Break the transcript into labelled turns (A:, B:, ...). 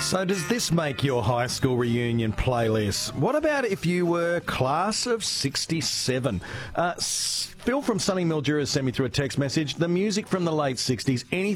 A: So does this make your high school reunion playlist? What about if you were class of 67? Phil from Sunny Mildura sent me through a text message. The music from the late 60s, anything